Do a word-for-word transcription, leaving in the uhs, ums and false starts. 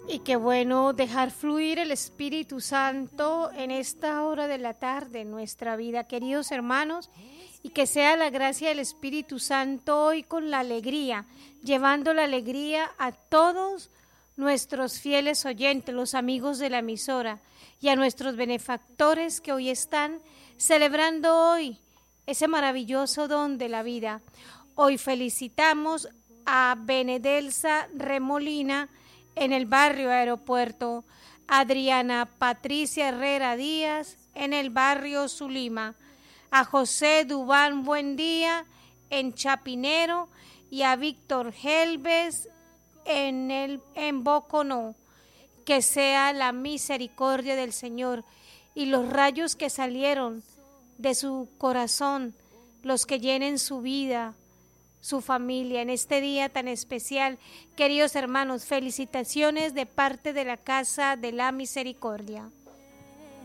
Y qué bueno dejar fluir el Espíritu Santo en esta hora de la tarde en nuestra vida, queridos hermanos, y que sea la gracia del Espíritu Santo hoy con la alegría, llevando la alegría a todos nuestros fieles oyentes, los amigos de la emisora, y a nuestros benefactores que hoy están celebrando hoy ese maravilloso don de la vida. Hoy felicitamos a Benedelsa Remolina en el barrio Aeropuerto, Adriana Patricia Herrera Díaz en el barrio Zulima, a José Dubán Buendía en Chapinero y a Víctor Helves en, el, en Boconó. Que sea la misericordia del Señor y los rayos que salieron de su corazón, los que llenen su vida, su familia, en este día tan especial. Queridos hermanos, felicitaciones de parte de la Casa de la Misericordia.